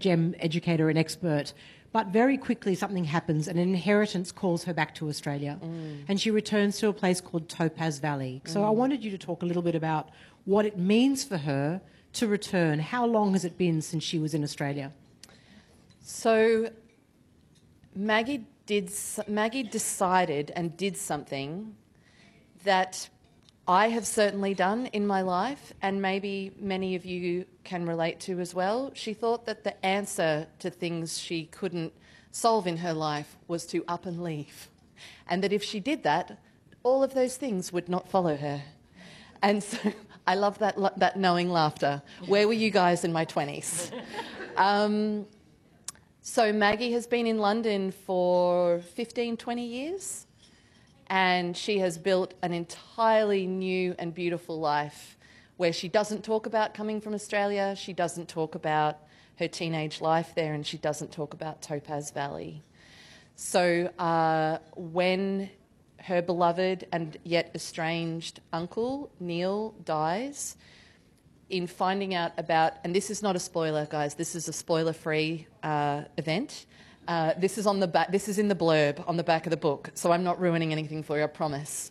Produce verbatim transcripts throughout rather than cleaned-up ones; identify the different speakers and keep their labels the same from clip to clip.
Speaker 1: gem educator and expert, but very quickly something happens and an inheritance calls her back to Australia. Mm. And she returns to a place called Topaz Valley. So mm. I wanted you to talk a little bit about what it means for her to return. How long has it been since she was in Australia?
Speaker 2: So Maggie did. Maggie decided and did something that I have certainly done in my life, and maybe many of you can relate to as well. She thought that the answer to things she couldn't solve in her life was to up and leave, and that if she did that, all of those things would not follow her. And so I love that that knowing laughter. Where were you guys in my twenties? Um, so Maggie has been in London for fifteen, twenty years, and she has built an entirely new and beautiful life where she doesn't talk about coming from Australia, she doesn't talk about her teenage life there, and she doesn't talk about Topaz Valley. So uh, when her beloved and yet estranged uncle, Neil, dies, in finding out about, and this is not a spoiler, guys, this is a spoiler-free uh, event. Uh, this is on the back. This is in the blurb on the back of the book, so I'm not ruining anything for you, I promise.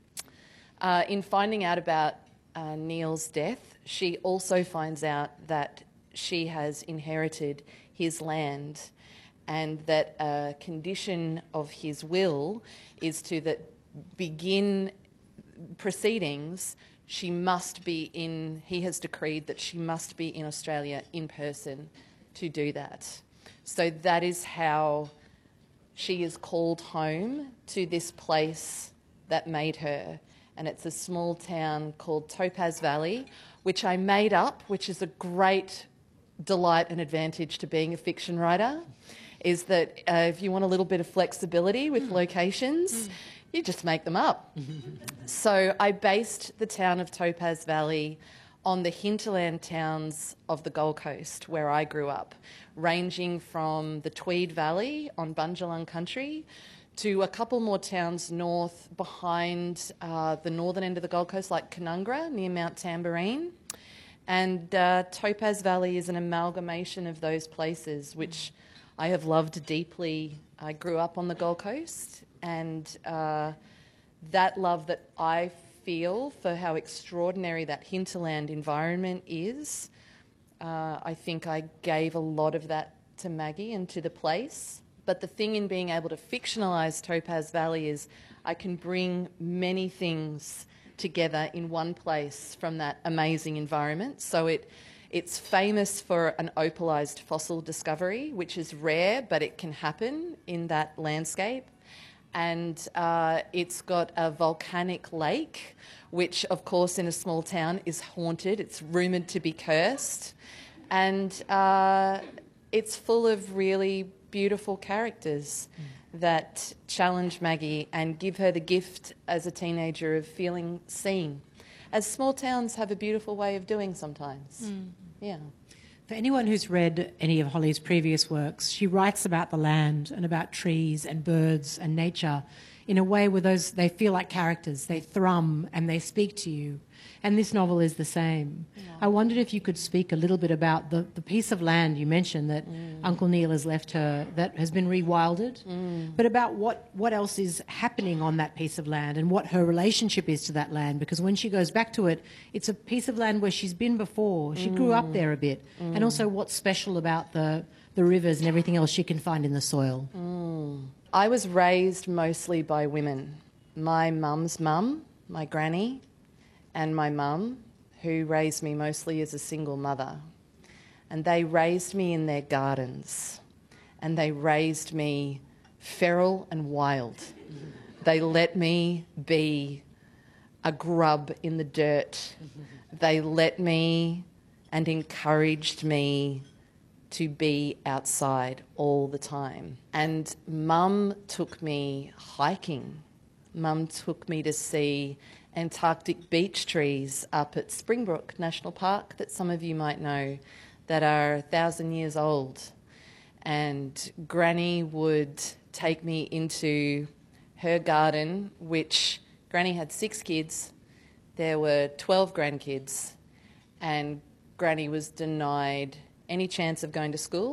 Speaker 2: Uh, in finding out about uh, Neil's death, she also finds out that she has inherited his land, and that a condition of his will is to that begin proceedings. She must be in. He has decreed that she must be in Australia in person to do that. So that is how she is called home to this place that made her. And it's a small town called Topaz Valley, which I made up, which is a great delight and advantage to being a fiction writer, is that uh, if you want a little bit of flexibility with locations, you just make them up. So I based the town of Topaz Valley on the hinterland towns of the Gold Coast, where I grew up, ranging from the Tweed Valley on Bundjalung country to a couple more towns north behind uh, the northern end of the Gold Coast, like Canungra near Mount Tamborine. And uh, Topaz Valley is an amalgamation of those places, which I have loved deeply. I grew up on the Gold Coast, and uh, that love that I feel for how extraordinary that hinterland environment is, uh, I think I gave a lot of that to Maggie and to the place. But the thing in being able to fictionalise Topaz Valley is I can bring many things together in one place from that amazing environment. So it it's famous for an opalised fossil discovery, which is rare, but it can happen in that landscape. And uh, it's got a volcanic lake, which, of course, in a small town is haunted. It's rumoured to be cursed. And uh, it's full of really beautiful characters mm. that challenge Maggie and give her the gift as a teenager of feeling seen, as small towns have a beautiful way of doing sometimes. Mm. Yeah.
Speaker 1: For anyone who's read any of Holly's previous works, she writes about the land and about trees and birds and nature in a way where those they feel like characters. They thrum and they speak to you. And this novel is the same. Yeah. I wondered if you could speak a little bit about the, the piece of land you mentioned that mm. Uncle Neil has left her that has been rewilded, mm. but about what, what else is happening on that piece of land and what her relationship is to that land, because when she goes back to it, it's a piece of land where she's been before. She mm. grew up there a bit. Mm. And also what's special about the, the rivers and everything else she can find in the soil.
Speaker 2: Mm. I was raised mostly by women. My mum's mum, my granny, and my mum, who raised me mostly as a single mother. And they raised me in their gardens, and they raised me feral and wild. They let me be a grub in the dirt. They let me and encouraged me to be outside all the time. And Mum took me hiking. Mum took me to see Antarctic beech trees up at Springbrook National Park that some of you might know, that are a thousand years old. And Granny would take me into her garden, which Granny had six kids. There were twelve grandkids, and Granny was denied any chance of going to school